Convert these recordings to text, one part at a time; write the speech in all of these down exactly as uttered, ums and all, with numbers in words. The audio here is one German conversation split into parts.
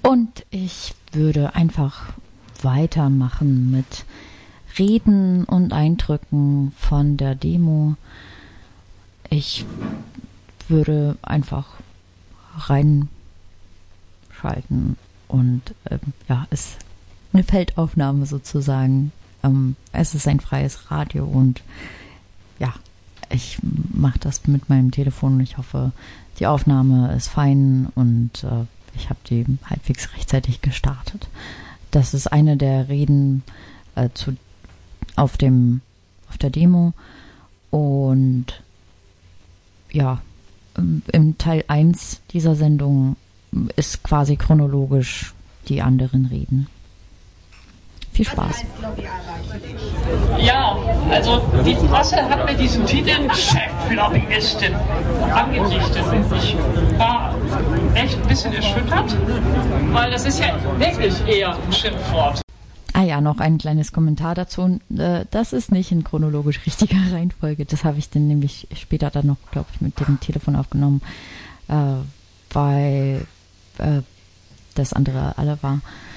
Und ich würde einfach weitermachen mit Reden und Eindrücken von der Demo. Ich würde einfach reinschalten und äh, ja, es ist eine Feldaufnahme sozusagen. Ähm, es ist ein freies Radio und ja, ich mache das mit meinem Telefon und ich hoffe, die Aufnahme ist fein und äh, ich habe die halbwegs rechtzeitig gestartet. Das ist eine der Reden äh, zu, auf dem auf der Demo und ja, im Teil eins dieser Sendung ist quasi chronologisch die anderen Reden. Viel Spaß. Ja, also die Presse hat mir diesen Titel Cheflobbyistin angedichtet und ich war echt ein bisschen erschüttert, weil das ist ja wirklich eher ein Schimpfwort. Ah ja, noch ein kleines Kommentar dazu. Das ist nicht in chronologisch richtiger Reihenfolge. Das habe ich dann nämlich später dann noch, glaube ich, mit dem Telefon aufgenommen, weil das andere alle war.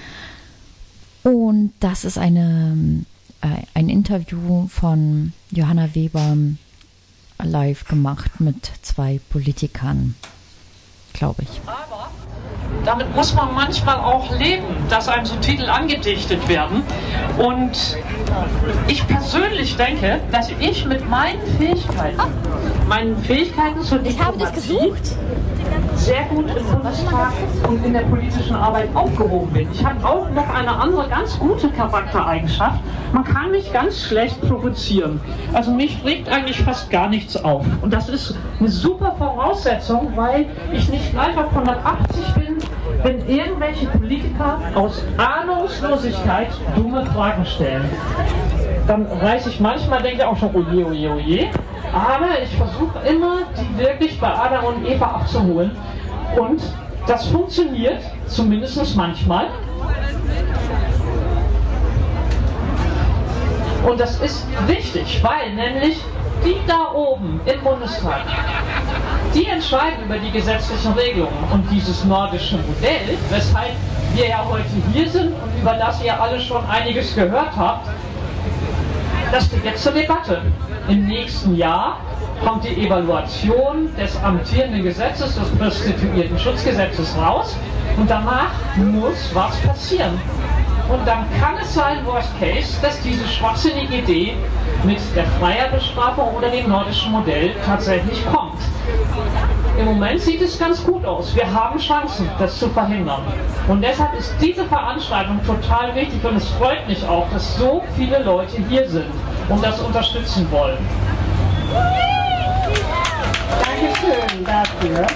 Und das ist eine, ein Interview von Johanna Weber live gemacht mit zwei Politikern, glaube ich. Aber damit muss man manchmal auch leben, dass einem so Titel angedichtet werden. Und ich persönlich denke, dass ich mit meinen Fähigkeiten, meinen Fähigkeiten zur Diplomatie sehr gut im Bundestag und in der politischen Arbeit aufgehoben bin. Ich habe auch noch eine andere ganz gute Charaktereigenschaft. Man kann mich ganz schlecht provozieren. Also mich regt eigentlich fast gar nichts auf. Und das ist eine super Voraussetzung, weil ich nicht gleich auf hundertachtzig bin, wenn irgendwelche Politiker aus Ahnungslosigkeit dumme Fragen stellen. Dann reiße ich manchmal, denke ich auch schon, oje, oje, oje. Aber ich versuche immer, die wirklich bei Adam und Eva abzuholen. Und das funktioniert, zumindest manchmal. Und das ist wichtig, weil nämlich die da oben im Bundestag, die entscheiden über die gesetzlichen Regelungen und dieses nordische Modell, weshalb wir ja heute hier sind und über das ihr alle schon einiges gehört habt. Das steht jetzt zur Debatte. Im nächsten Jahr kommt die Evaluation des amtierenden Gesetzes, des Prostituiertenschutzgesetzes raus und danach muss was passieren. Und dann kann es sein, worst case, dass diese schwachsinnige Idee mit der Freierbestrafung oder dem nordischen Modell tatsächlich kommt. Im Moment sieht es ganz gut aus. Wir haben Chancen, das zu verhindern. Und deshalb ist diese Veranstaltung total wichtig und es freut mich auch, dass so viele Leute hier sind und das unterstützen wollen. Dankeschön dafür.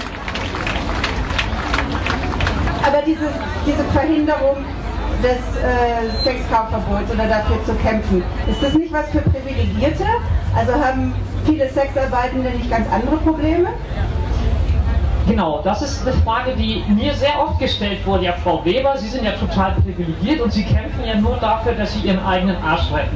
Aber diese, diese Verhinderung des äh, Sexkaufverbots oder dafür zu kämpfen, ist das nicht was für Privilegierte? Also haben viele Sexarbeitende nicht ganz andere Probleme? Genau, das ist eine Frage, die mir sehr oft gestellt wurde. Ja, Frau Weber, Sie sind ja total privilegiert und Sie kämpfen ja nur dafür, dass Sie Ihren eigenen Arsch retten.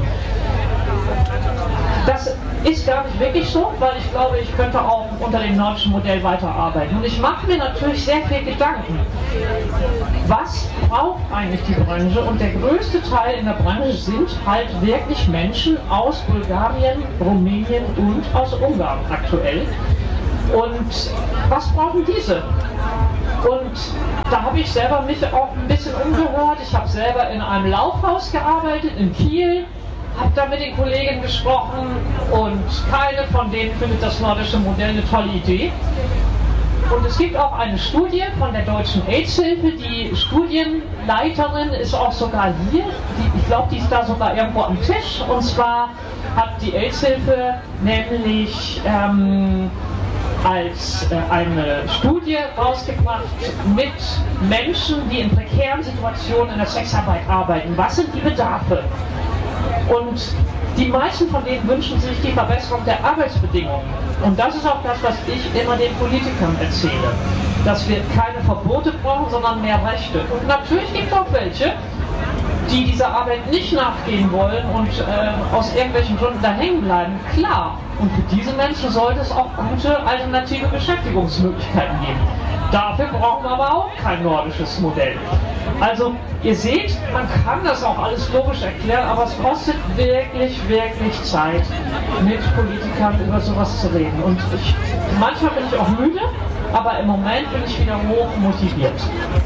Das ist gar nicht wirklich so, weil ich glaube, ich könnte auch unter dem nordischen Modell weiterarbeiten. Und ich mache mir natürlich sehr viel Gedanken. Was braucht eigentlich die Branche? Und der größte Teil in der Branche sind halt wirklich Menschen aus Bulgarien, Rumänien und aus Ungarn aktuell. Und was brauchen diese? Und da habe ich selber mich auch ein bisschen umgehört. Ich habe selber in einem Laufhaus gearbeitet in Kiel, habe da mit den Kollegen gesprochen und keine von denen findet das nordische Modell eine tolle Idee. Und es gibt auch eine Studie von der Deutschen AIDS-Hilfe, die Studienleiterin ist auch sogar hier, die, ich glaube, die ist da sogar irgendwo am Tisch. Und zwar hat die AIDS-Hilfe nämlich ähm, als äh, eine Studie rausgebracht mit Menschen, die in prekären Situationen in der Sexarbeit arbeiten. Was sind die Bedarfe? Und die meisten von denen wünschen sich die Verbesserung der Arbeitsbedingungen. Und das ist auch das, was ich immer den Politikern erzähle. Dass wir keine Verbote brauchen, sondern mehr Rechte. Und natürlich gibt es auch welche, die dieser Arbeit nicht nachgehen wollen und äh, aus irgendwelchen Gründen da hängen bleiben. Klar. Und für diese Menschen sollte es auch gute alternative Beschäftigungsmöglichkeiten geben. Dafür brauchen wir aber auch kein nordisches Modell. Also ihr seht, man kann das auch alles logisch erklären, aber es kostet wirklich, wirklich Zeit, mit Politikern über sowas zu reden. Und ich, manchmal bin ich auch müde, aber im Moment bin ich wieder hoch motiviert.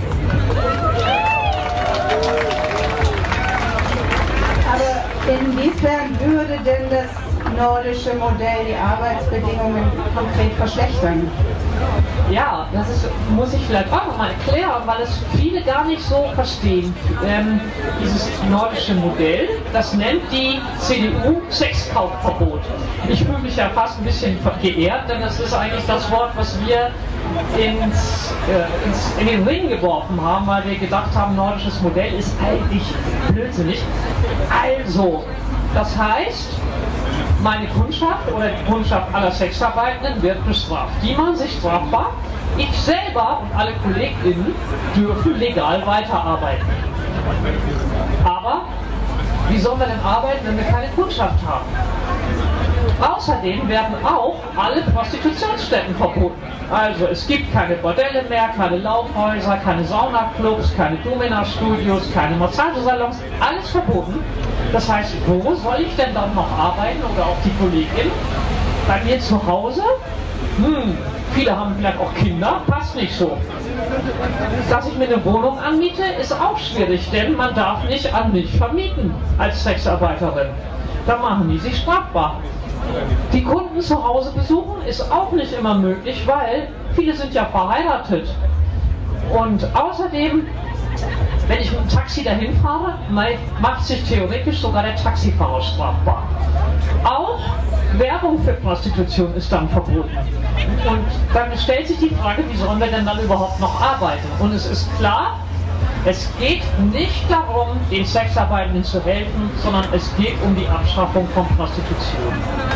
Aber inwiefern würde denn das nordische Modell die Arbeitsbedingungen konkret verschlechtern? Ja, das ist, muss ich vielleicht auch nochmal erklären, weil es viele gar nicht so verstehen. Ähm, dieses nordische Modell, das nennt die C D U Sexkaufverbot. Ich fühle mich ja fast ein bisschen geehrt, denn das ist eigentlich das Wort, was wir ins, äh, ins, in den Ring geworfen haben, weil wir gedacht haben, nordisches Modell ist eigentlich blödsinnig. Also, das heißt, meine Kundschaft oder die Kundschaft aller Sexarbeitenden wird bestraft. Die machen sich strafbar. Ich selber und alle KollegInnen dürfen legal weiterarbeiten. Aber wie sollen wir denn arbeiten, wenn wir keine Kundschaft haben? Außerdem werden auch alle Prostitutionsstätten verboten. Also es gibt keine Bordelle mehr, keine Laufhäuser, keine Saunaclubs, keine Domina-Studios, keine Massagesalons, alles verboten. Das heißt, wo soll ich denn dann noch arbeiten oder auch die Kollegin? Bei mir zu Hause? Hm, viele haben vielleicht auch Kinder, passt nicht so. Dass ich mir eine Wohnung anmiete, ist auch schwierig, denn man darf nicht an mich vermieten als Sexarbeiterin. Da machen die sich strafbar. Die Kunden zu Hause besuchen ist auch nicht immer möglich, weil viele sind ja verheiratet. Und außerdem, wenn ich mit dem Taxi dahin fahre, macht sich theoretisch sogar der Taxifahrer strafbar. Auch Werbung für Prostitution ist dann verboten. Und dann stellt sich die Frage, wie sollen wir denn dann überhaupt noch arbeiten? Und es ist klar, es geht nicht darum, den Sexarbeitenden zu helfen, sondern es geht um die Abschaffung von Prostitution.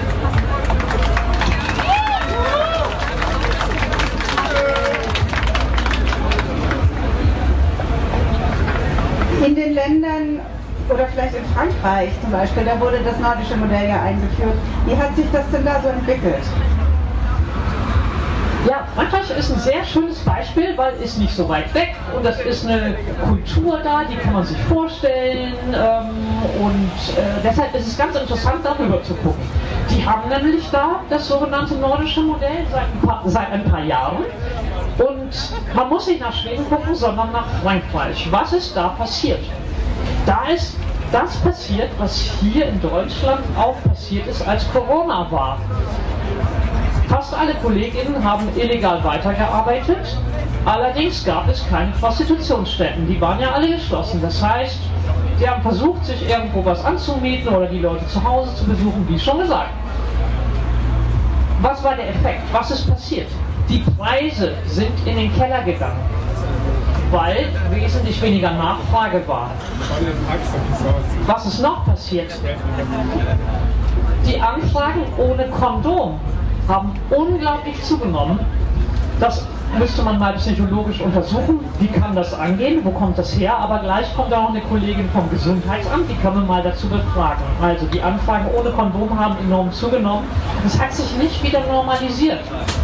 In den Ländern oder vielleicht in Frankreich zum Beispiel, da wurde das nordische Modell ja eingeführt. Wie hat sich das denn da so entwickelt? Ja, Frankreich ist ein sehr schönes Beispiel, weil es nicht so weit weg und das ist eine Kultur da, die kann man sich vorstellen ähm, und äh, deshalb ist es ganz interessant, darüber zu gucken. Die haben nämlich da das sogenannte nordische Modell seit ein paar, seit ein paar Jahren und man muss nicht nach Schweden gucken, sondern nach Frankreich. Was ist da passiert? Da ist das passiert, was hier in Deutschland auch passiert ist, als Corona war. Fast alle KollegInnen haben illegal weitergearbeitet, allerdings gab es keine Prostitutionsstätten, die waren ja alle geschlossen. Das heißt, sie haben versucht, sich irgendwo was anzumieten oder die Leute zu Hause zu besuchen, wie schon gesagt. Was war der Effekt? Was ist passiert? Die Preise sind in den Keller gegangen, weil wesentlich weniger Nachfrage war. Was ist noch passiert? Die Anfragen ohne Kondom haben unglaublich zugenommen. Das müsste man mal psychologisch untersuchen. Wie kann das angehen? Wo kommt das her? Aber gleich kommt auch eine Kollegin vom Gesundheitsamt, die kann man mal dazu befragen. Also die Anfragen ohne Kondom haben enorm zugenommen. Es hat sich nicht wieder normalisiert.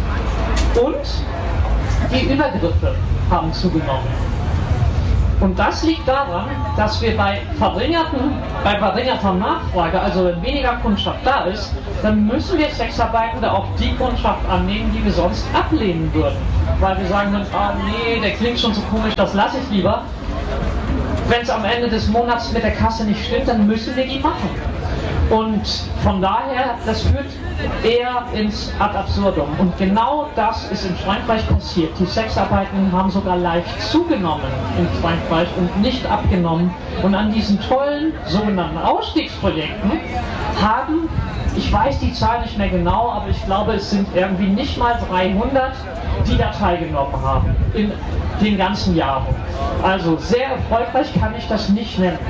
Und die Übergriffe haben zugenommen. Und das liegt daran, dass wir bei, verringerten, bei verringerter Nachfrage, also wenn weniger Kundschaft da ist, dann müssen wir Sexarbeitende auch die Kundschaft annehmen, die wir sonst ablehnen würden. Weil wir sagen dann, ah nee, der klingt schon so komisch, das lasse ich lieber. Wenn es am Ende des Monats mit der Kasse nicht stimmt, dann müssen wir die machen. Und von daher, das führt eher ins Ad absurdum. Und genau das ist in Frankreich passiert. Die Sexarbeitenden haben sogar leicht zugenommen in Frankreich und nicht abgenommen. Und an diesen tollen sogenannten Ausstiegsprojekten haben, ich weiß die Zahl nicht mehr genau, aber ich glaube, es sind irgendwie nicht mal dreihundert, die da teilgenommen haben in den ganzen Jahren. Also sehr erfolgreich kann ich das nicht nennen.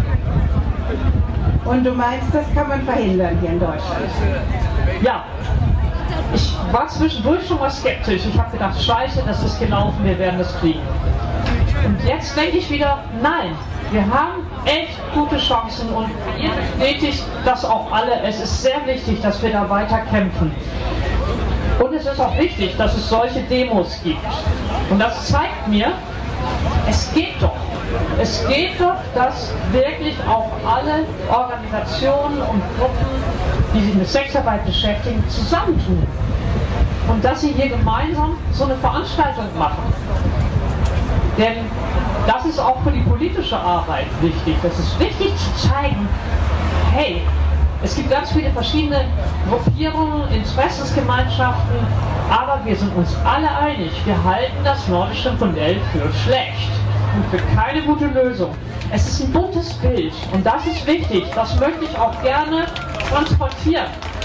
Und du meinst, das kann man verhindern hier in Deutschland? Ja, ich war zwischendurch schon mal skeptisch. Ich habe gedacht, scheiße, das ist gelaufen, wir werden das kriegen. Und jetzt denke ich wieder, nein, wir haben echt gute Chancen und ihr bestätigt das auch alle. Es ist sehr wichtig, dass wir da weiter kämpfen. Und es ist auch wichtig, dass es solche Demos gibt. Und das zeigt mir, es geht doch. Es geht doch, dass wirklich auch alle Organisationen und Gruppen, die sich mit Sexarbeit beschäftigen, zusammentun. Und dass sie hier gemeinsam so eine Veranstaltung machen. Denn das ist auch für die politische Arbeit wichtig. Das ist wichtig zu zeigen, hey, es gibt ganz viele verschiedene Gruppierungen, Interessensgemeinschaften, aber wir sind uns alle einig, wir halten das nordische Modell für schlecht und für keine gute Lösung. Es ist ein buntes Bild und das ist wichtig, das möchte ich auch gerne transportieren.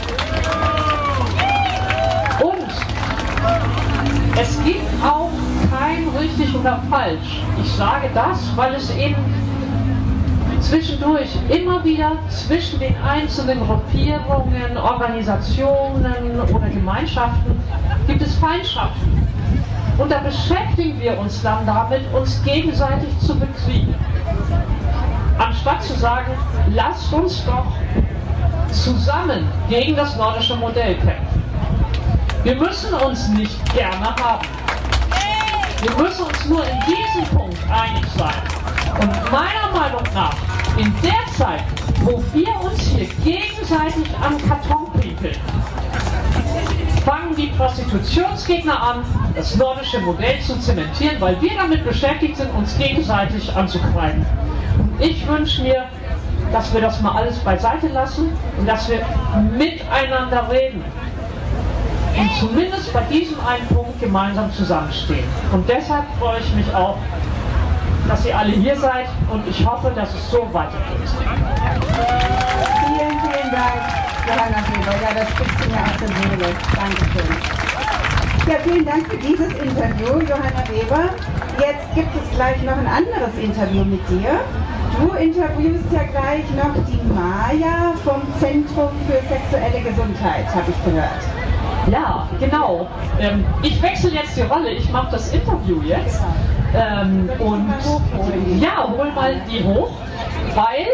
Und es gibt auch kein richtig oder falsch. Ich sage das, weil es eben zwischendurch immer wieder zwischen den einzelnen Gruppierungen, Organisationen oder Gemeinschaften gibt es Feindschaften. Und da beschäftigen wir uns dann damit, uns gegenseitig zu bekriegen. Anstatt zu sagen, lasst uns doch zusammen gegen das nordische Modell kämpfen. Wir müssen uns nicht gerne haben. Wir müssen uns nur in diesem Punkt einig sein. Und meiner Meinung nach, in der Zeit, wo wir uns hier gegenseitig am Karton pinkeln, fangen die Prostitutionsgegner an, das nordische Modell zu zementieren, weil wir damit beschäftigt sind, uns gegenseitig anzukreiden. Und ich wünsche mir, dass wir das mal alles beiseite lassen und dass wir miteinander reden. Und zumindest bei diesem einen Punkt gemeinsam zusammenstehen. Und deshalb freue ich mich auch, dass ihr alle hier seid und ich hoffe, dass es so weitergeht. Vielen, vielen Dank, Johanna Weber. Ja, das spricht mir aus der Seele. Dankeschön. Ja, vielen Dank für dieses Interview, Johanna Weber. Jetzt gibt es gleich noch ein anderes Interview mit dir. Du interviewst ja gleich noch die Maja vom Zentrum für sexuelle Gesundheit, habe ich gehört. Ja, genau. Ähm, ich wechsle jetzt die Rolle. Ich mache das Interview jetzt. Ähm, und ja, hol mal die hoch, weil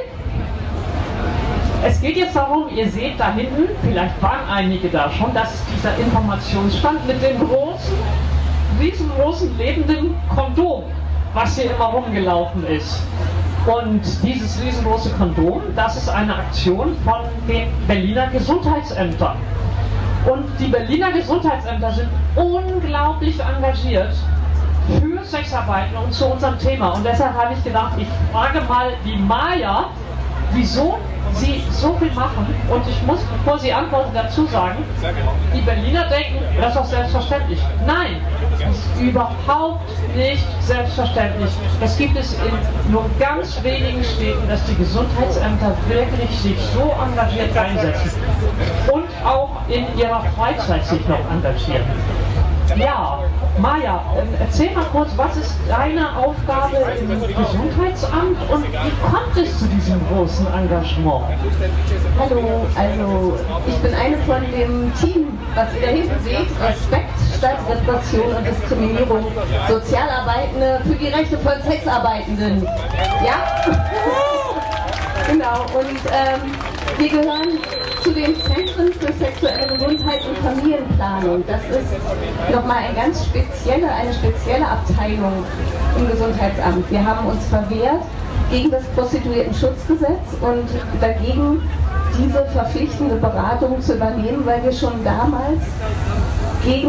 es geht jetzt darum, ihr seht da hinten, vielleicht waren einige da schon, das ist dieser Informationsstand mit dem großen, riesengroßen lebenden Kondom, was hier immer rumgelaufen ist. Und dieses riesengroße Kondom, das ist eine Aktion von den Berliner Gesundheitsämtern. Und die Berliner Gesundheitsämter sind unglaublich engagiert für Sexarbeiten und zu unserem Thema. Und deshalb habe ich gedacht, ich frage mal die Maja, wieso sie so viel machen. Und ich muss, bevor sie antworten, dazu sagen, die Berliner denken, das ist doch selbstverständlich. Nein, das ist überhaupt nicht selbstverständlich. Das gibt es in nur ganz wenigen Städten, dass die Gesundheitsämter wirklich sich so engagiert einsetzen und auch in ihrer Freizeit sich noch engagieren. Ja, Maja, erzähl mal kurz, was ist deine Aufgabe im Gesundheitsamt und wie kommt es zu diesem großen Engagement? Hallo, also ich bin eine von dem Team, was ihr da hinten seht, Respekt statt Repression und Diskriminierung, Sozialarbeitende für die Rechte von Sexarbeitenden. Ja? Genau, und ähm, wir gehören zu den Zentren für sexuelle Gesundheit und Familienplanung. Das ist nochmal eine ganz spezielle, eine spezielle Abteilung im Gesundheitsamt. Wir haben uns verwehrt gegen das Prostituiertenschutzgesetz und dagegen diese verpflichtende Beratung zu übernehmen, weil wir schon damals gegen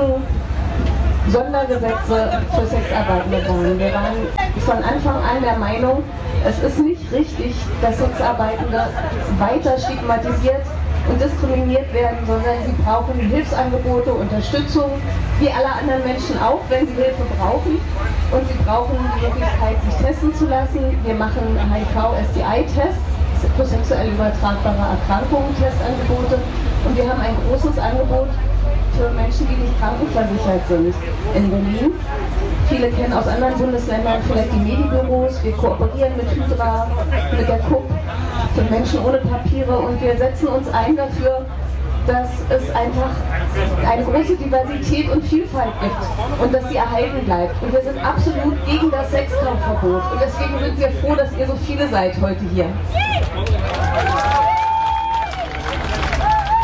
Sondergesetze für Sexarbeitende waren. Wir waren von Anfang an der Meinung, es ist nicht richtig, dass Sexarbeitende weiter stigmatisiert und diskriminiert werden, sondern sie brauchen Hilfsangebote, Unterstützung, wie alle anderen Menschen auch, wenn sie Hilfe brauchen. Und sie brauchen die Möglichkeit, sich testen zu lassen. Wir machen H I V-S T I-Tests für sexuell übertragbare Erkrankungen, Testangebote. Und wir haben ein großes Angebot für Menschen, die nicht krankenversichert sind in Berlin. Viele kennen aus anderen Bundesländern vielleicht die Medibüros. Wir kooperieren mit Hydra, mit der K U P, für Menschen ohne Papiere und wir setzen uns ein dafür, dass es einfach eine große Diversität und Vielfalt gibt und dass sie erhalten bleibt. Und wir sind absolut gegen das Sexkaufverbot und deswegen sind wir froh, dass ihr so viele seid heute hier.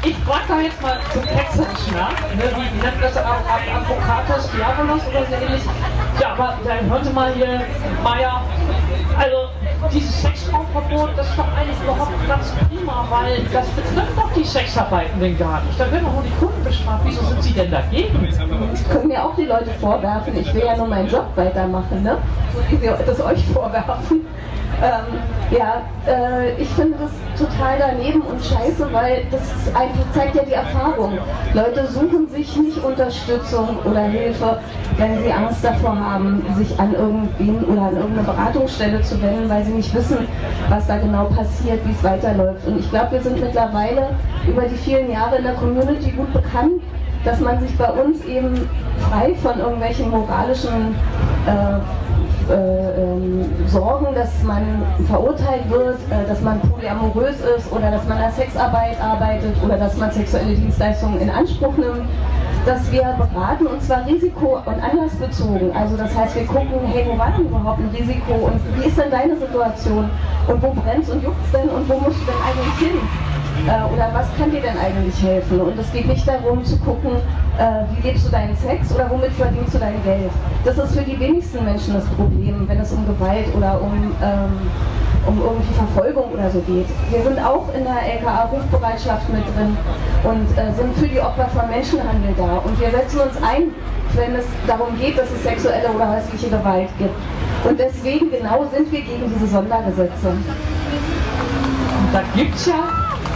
ich frage da jetzt mal zum Textischen nach, ne? wie, wie nennt das Advocatus Diabolos oder so ähnlich? Ja, aber dann hören Sie mal hier, Meier, also dieses Sexkaufverbot, das ist doch eigentlich überhaupt ganz prima, weil das betrifft doch die Sexarbeitenden gar nicht. Da werden doch nur die Kunden bestraft. Wieso sind Sie denn dagegen? Das können mir auch die Leute vorwerfen. Ich will ja nur meinen Job weitermachen, ne? Ich will das euch vorwerfen. Ähm, ja, äh, ich finde das total daneben und scheiße, weil das einfach zeigt ja die Erfahrung. Leute suchen sich nicht Unterstützung oder Hilfe, wenn sie Angst davor haben, sich an irgendwen oder an irgendeine Beratungsstelle zu wenden, weil sie nicht wissen, was da genau passiert, wie es weiterläuft. Und ich glaube, wir sind mittlerweile über die vielen Jahre in der Community gut bekannt, dass man sich bei uns eben frei von irgendwelchen moralischen äh, Äh, ähm, Sorgen, dass man verurteilt wird, äh, dass man polyamorös ist oder dass man als Sexarbeit arbeitet oder dass man sexuelle Dienstleistungen in Anspruch nimmt, dass wir beraten und zwar risiko- und anlassbezogen. Also das heißt, wir gucken, hey, wo war denn überhaupt ein Risiko und wie ist denn deine Situation und wo brennt's und juckt's denn und wo musst du denn eigentlich hin? Äh, oder was kann dir denn eigentlich helfen? Und es geht nicht darum zu gucken, äh, wie lebst du deinen Sex oder womit verdienst du dein Geld. Das ist für die wenigsten Menschen das Problem, wenn es um Gewalt oder um, ähm, um irgendwie Verfolgung oder so geht. Wir sind auch in der L K A-Rufbereitschaft mit drin und äh, sind für die Opfer von Menschenhandel da. Und wir setzen uns ein, wenn es darum geht, dass es sexuelle oder häusliche Gewalt gibt. Und deswegen genau sind wir gegen diese Sondergesetze. Und da gibt es ja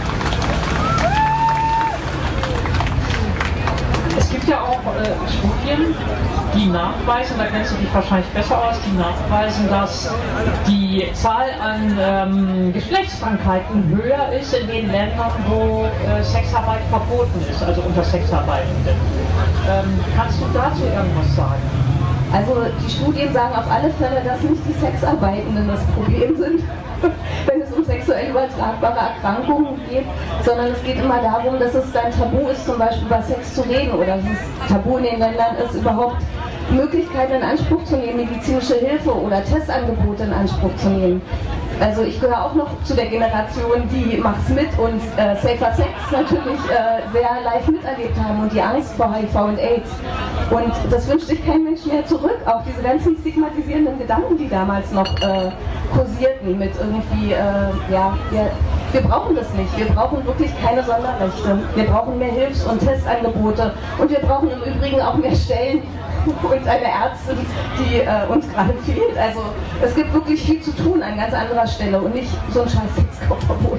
Es gibt ja auch äh, Studien, die nachweisen, da kennst du dich wahrscheinlich besser aus, die nachweisen, dass die Zahl an ähm, Geschlechtskrankheiten höher ist in den Ländern, wo äh, Sexarbeit verboten ist, also unter Sexarbeitenden. Ähm, kannst du dazu irgendwas sagen? Also die Studien sagen auf alle Fälle, dass nicht die Sexarbeitenden das Problem sind, wenn es um sexuell übertragbare Erkrankungen geht, sondern es geht immer darum, dass es dann tabu ist, zum Beispiel über Sex zu reden oder dass es tabu in den Ländern ist, überhaupt Möglichkeiten in Anspruch zu nehmen, medizinische Hilfe oder Testangebote in Anspruch zu nehmen. Also ich gehöre auch noch zu der Generation, die Mach's mit und äh, Safer Sex natürlich äh, sehr live miterlebt haben und die Angst vor H I V und AIDS. Und das wünscht sich kein Mensch mehr zurück, auch diese ganzen stigmatisierenden Gedanken, die damals noch äh, kursierten mit irgendwie, äh, ja, wir, wir brauchen das nicht, wir brauchen wirklich keine Sonderrechte, wir brauchen mehr Hilfs- und Testangebote und wir brauchen im Übrigen auch mehr Stellen und eine Ärztin, die äh, uns gerade fehlt. Also es gibt wirklich viel zu tun an ganz anderer Stelle und nicht so ein scheiß Sexkaufverbot.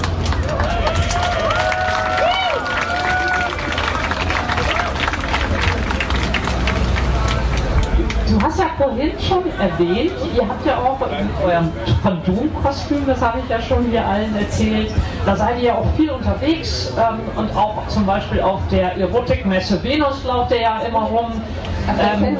Du hast ja vorhin schon erwähnt, ihr habt ja auch in eurem Phantomkostüm, das habe ich ja schon hier allen erzählt, da seid ihr ja auch viel unterwegs ähm, und auch zum Beispiel auf der Erotikmesse Venus lauft ihr ja immer rum. Ähm,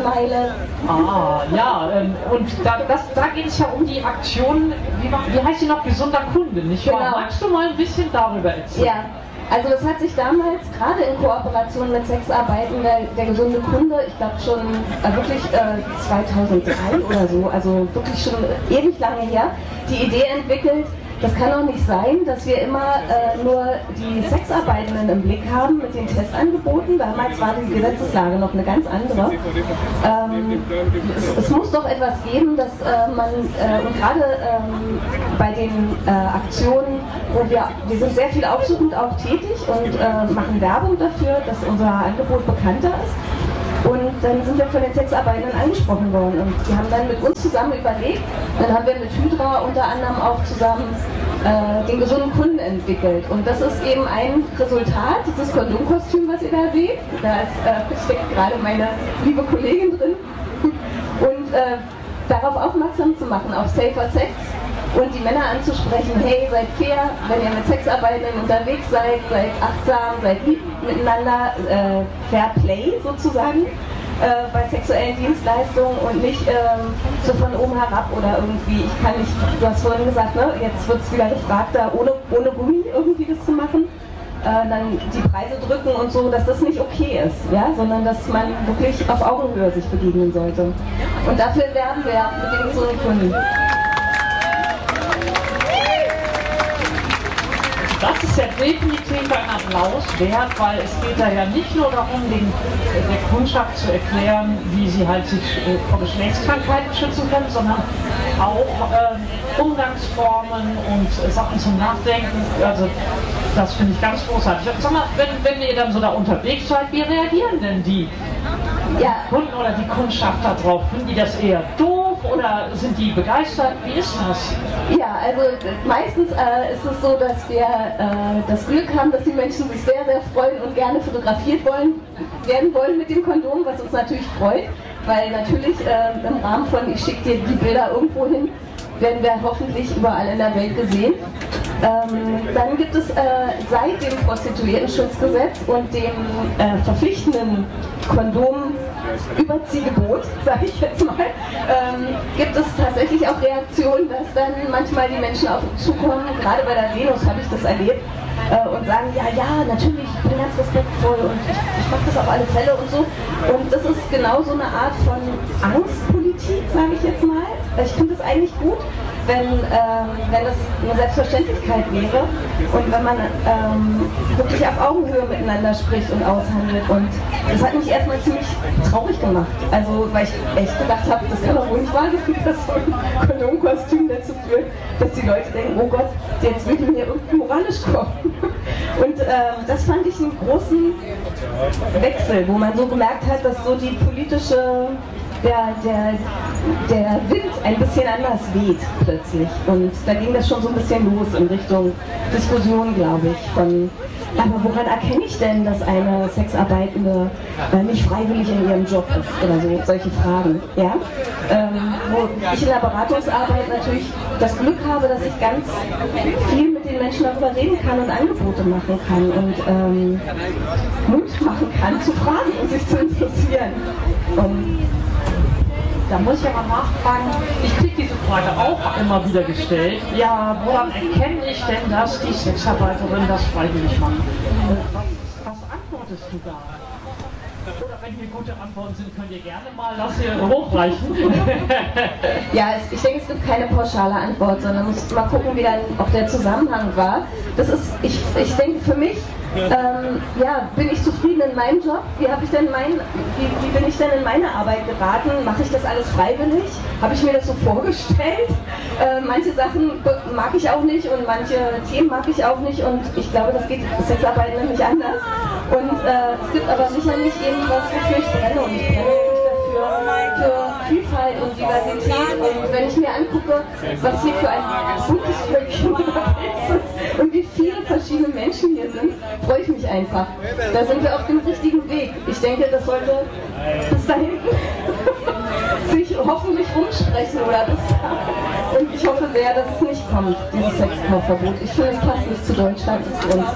ah, ja, ähm, und da, da geht es ja um die Aktion, wie, wie heißt die noch, gesunder Kunde, nicht wahr? Genau. Magst du mal ein bisschen darüber erzählen? Ja. Also das hat sich damals gerade in Kooperation mit Sexarbeiten der, der gesunde Kunde, ich glaube schon äh, wirklich äh, zweitausenddrei oder so, also wirklich schon ewig lange her, die Idee entwickelt, das kann doch nicht sein, dass wir immer äh, nur die Sexarbeitenden im Blick haben mit den Testangeboten. Damals war die Gesetzeslage noch eine ganz andere. Ähm, es, es muss doch etwas geben, dass äh, man, äh, und gerade ähm, bei den äh, Aktionen, wo wir, wir sind sehr viel aufsuchend auch tätig und äh, machen Werbung dafür, dass unser Angebot bekannter ist. Und dann sind wir von den Sexarbeitenden angesprochen worden und die haben dann mit uns zusammen überlegt, dann haben wir mit Hydra unter anderem auch zusammen äh, den gesunden Kunden entwickelt. Und das ist eben ein Resultat, dieses Kondomkostüm, was ihr da seht. Da ist, äh, steckt gerade meine liebe Kollegin drin. Und äh, darauf aufmerksam zu machen, auf Safer Sex und die Männer anzusprechen, hey, seid fair, wenn ihr mit Sexarbeitenden unterwegs seid, seid achtsam, seid lieb miteinander, äh, Fair Play sozusagen äh, bei sexuellen Dienstleistungen und nicht ähm, so von oben herab oder irgendwie, ich kann nicht, du hast vorhin gesagt, ne, jetzt wird es wieder gefragt, da ohne, ohne Gummi irgendwie das zu machen. Äh, dann die Preise drücken und so, dass das nicht okay ist, ja, sondern dass man wirklich auf Augenhöhe sich begegnen sollte. Und dafür werben wir mit den gesunden Kunden. Das ist ja definitiv ein Applaus wert, weil es geht da ja nicht nur darum, den, der Kundschaft zu erklären, wie sie halt sich äh, vor Geschlechtskrankheiten schützen können, sondern auch äh, Umgangsformen und äh, Sachen zum Nachdenken. Also das finde ich ganz großartig. Sag mal, wenn, wenn ihr dann so da unterwegs seid, wie reagieren denn die Ja. Kunden oder die Kundschaft da drauf? Finden die das eher doof oder sind die begeistert? Wie ist das? Ja, also meistens äh, ist es so, dass wir äh, das Glück haben, dass die Menschen sich sehr, sehr freuen und gerne fotografiert wollen, werden wollen mit dem Kondom, was uns natürlich freut, weil natürlich äh, im Rahmen von ich schicke dir die Bilder irgendwo hin, werden wir hoffentlich überall in der Welt gesehen. Ähm, dann gibt es äh, seit dem Prostituiertenschutzgesetz und dem äh, verpflichtenden Kondomüberziehgebot, sage ich jetzt mal, ähm, gibt es tatsächlich auch Reaktionen, dass dann manchmal die Menschen auf uns zukommen, gerade bei der Venus habe ich das erlebt, äh, und sagen, ja, ja, natürlich, ich bin ganz respektvoll und ich, ich mache das auf alle Fälle und so. Und das ist genau so eine Art von Angstpolitik, sage ich jetzt mal. Ich finde das eigentlich gut, wenn, ähm, wenn das eine Selbstverständlichkeit wäre und wenn man ähm, wirklich auf Augenhöhe miteinander spricht und aushandelt. Und das hat mich erstmal ziemlich traurig gemacht. Also, weil ich echt gedacht habe, das kann doch wohl nicht wahr sein, dass so ein Kondomkostüm dazu führt, dass die Leute denken, oh Gott, jetzt will ich mir irgendwie moralisch kommen. Und ähm, das fand ich einen großen Wechsel, wo man so gemerkt hat, dass so die politische Der, der, der Wind ein bisschen anders weht plötzlich. Und da ging das schon so ein bisschen los in Richtung Diskussion, glaube ich, von aber woran erkenne ich denn, dass eine Sexarbeitende äh, nicht freiwillig in ihrem Job ist oder so, solche Fragen. Ja? Ähm, wo ich in der Beratungsarbeit natürlich das Glück habe, dass ich ganz viel mit den Menschen darüber reden kann und Angebote machen kann und ähm, Mut machen kann zu fragen und sich zu interessieren. Und da muss ich aber nachfragen, ich kriege diese Frage auch immer wieder gestellt. Ja, woran erkenne ich denn, dass die Sexarbeiterin das freiwillig macht? Was, was antwortest du da? Oder wenn hier gute Antworten sind, könnt ihr gerne mal das hier hochreichen. Ja, es, ich denke, es gibt keine pauschale Antwort, sondern man muss mal gucken, wie dann auch der Zusammenhang war. Das ist, ich, ich denke für mich, ähm, ja, bin ich zufrieden in meinem Job? Wie, hab ich denn mein, wie, wie bin ich denn in meine Arbeit geraten? Mache ich das alles freiwillig? Habe ich mir das so vorgestellt? Äh, manche Sachen mag ich auch nicht und manche Themen mag ich auch nicht und ich glaube, das geht Sexarbeiten nicht anders. Und äh, es gibt aber sicherlich eben was, wofür ich brenne und ich brenne wirklich dafür, für Vielfalt und Diversität. Und wenn ich mir angucke, was hier für ein buntes Völkchen unterwegs ist und wie viele verschiedene Menschen hier sind, freue ich mich einfach. Da sind wir auf dem richtigen Weg. Ich denke, das sollte bis da hinten sich hoffentlich rumsprechen oder bis da. Und ich hoffe sehr, dass es nicht kommt, dieses Sexkaufverbot. Ich finde, es passt nicht zu Deutschland und uns.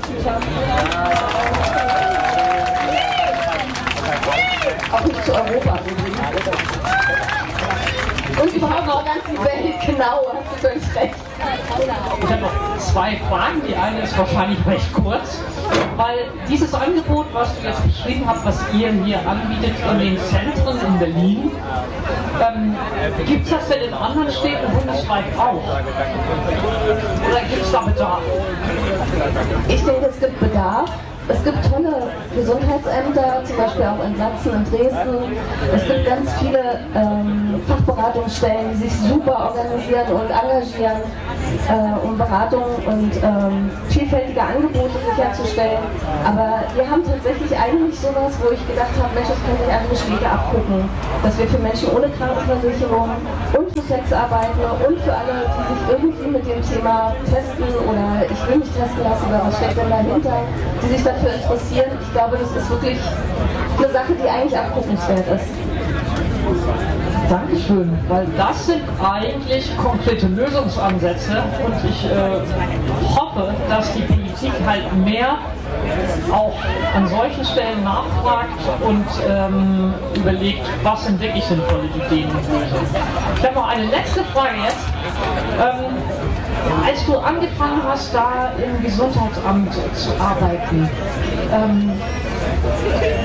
Auch nicht zu Europa. Und überhaupt noch ganz die Welt, genau, hast du völlig recht. Ich habe noch zwei Fragen. Die eine ist wahrscheinlich recht kurz, weil dieses Angebot, was du jetzt beschrieben hast, was ihr hier anbietet in den Zentren in Berlin, ähm, gibt es das denn in anderen Städten bundesweit auch? Oder gibt es da Bedarf? Ich denke, es gibt Bedarf. Es gibt tolle Gesundheitsämter, zum Beispiel auch in Sachsen und Dresden. Es gibt ganz viele ähm, Fachberatungsstellen, die sich super organisieren und engagieren, äh, um Beratung und ähm, vielfältige Angebote sicherzustellen. Aber wir haben tatsächlich eigentlich sowas, wo ich gedacht habe, Mensch, das könnte ich andere Städte abgucken. Dass wir für Menschen ohne Krankenversicherung und für Sexarbeiter und für alle, die sich irgendwie mit dem Thema testen oder ich will mich testen lassen oder was steckt denn dahinter, die sich dafür interessieren. Ich glaube, das ist wirklich eine Sache, die eigentlich abguckenswert ist. Dankeschön, weil das sind eigentlich konkrete Lösungsansätze und ich äh, hoffe, dass die Politik halt mehr auch an solchen Stellen nachfragt und ähm, überlegt, was sind wirklich sinnvolle Ideen und Lösungen. Ich habe noch eine letzte Frage jetzt. Ähm, als du angefangen hast, da im Gesundheitsamt zu arbeiten, ähm,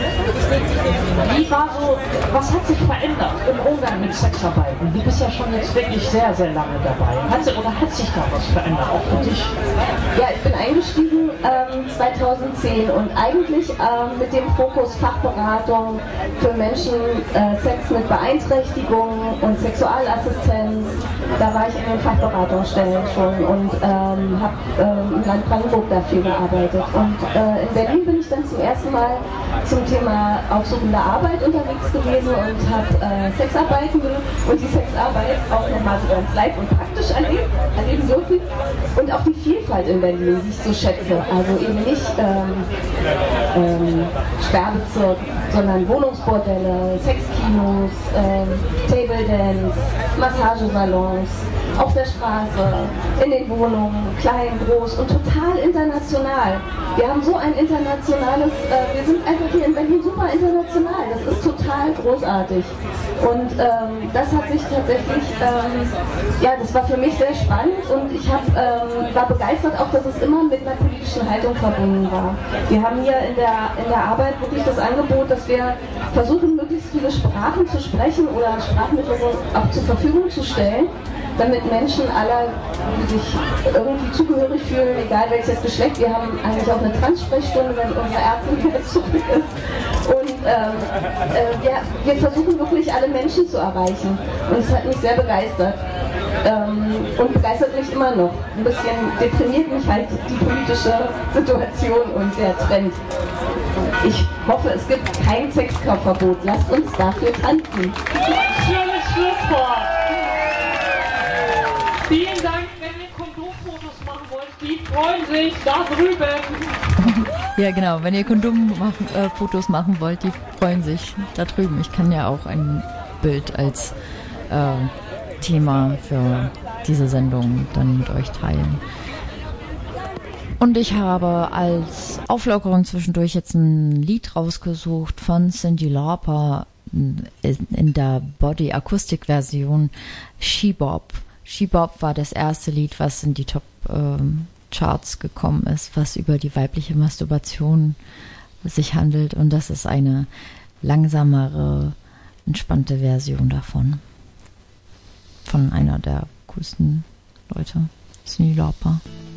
Wie war so, was hat sich verändert im Umgang mit Sexarbeiten? Du bist ja schon jetzt wirklich sehr, sehr lange dabei. Hat sich, oder hat sich da was verändert, auch für dich? Ja, ich bin eingestiegen ähm, zweitausendzehn und eigentlich ähm, mit dem Fokus Fachberatung für Menschen, äh, Sex mit Beeinträchtigung und Sexualassistenz. Da war ich in den Fachberatungsstellen schon und ähm, habe ähm, im Land Brandenburg dafür gearbeitet. Und äh, in Berlin bin ich dann zum ersten Mal zum Thema aufsuchende Arbeit unterwegs gewesen und habe äh, Sexarbeiten und die Sexarbeit auch nochmal so ganz live und praktisch erlebt, erleben dürfen. Und auch die Vielfalt in Berlin, die ich so schätze. Also eben nicht ähm, ähm, Sperrbezirk, sondern Wohnungsbordelle, Sexkinos, ähm, Table Dance, Massagesalons, auf der Straße, in den Wohnungen, klein, groß und total international. Wir haben so ein internationales, äh, wir sind einfach hier in Berlin super international, das ist total großartig. Und ähm, das hat sich tatsächlich, ähm, ja, das war für mich sehr spannend und ich hab, ähm, war begeistert auch, dass es immer mit einer politischen Haltung verbunden war. Wir haben hier in der, in der Arbeit wirklich das Angebot, dass wir versuchen, möglichst viele Sprachen zu sprechen oder Sprachmittel auch zur Verfügung zu stellen, damit Menschen aller, die sich irgendwie zugehörig fühlen, egal welches Geschlecht. Wir haben eigentlich auch eine Trans-Sprechstunde, wenn unsere Ärztin jetzt zurück ist. Und ähm, äh, wir, wir versuchen wirklich alle Menschen zu erreichen. Und es hat mich sehr begeistert. Ähm, und begeistert mich immer noch. Ein bisschen deprimiert mich halt die politische Situation und der Trend. Ich hoffe, es gibt kein Sexkaufverbot. Lasst uns dafür tanzen. Schönes Schlusswort. Vielen Dank, wenn ihr Kondomfotos machen wollt, die freuen sich da drüben. Ja, genau, wenn ihr Kondomfotos äh, Fotos machen wollt, die freuen sich da drüben. Ich kann ja auch ein Bild als äh, Thema für diese Sendung dann mit euch teilen. Und ich habe als Auflockerung zwischendurch jetzt ein Lied rausgesucht von Cyndi Lauper in der Body-Akustik-Version She Bop. She Bop war das erste Lied, was in die Top-Charts ähm, gekommen ist, was über die weibliche Masturbation sich handelt. Und das ist eine langsamere, entspannte Version davon. Von einer der coolsten Leute, Cyndi Lauper.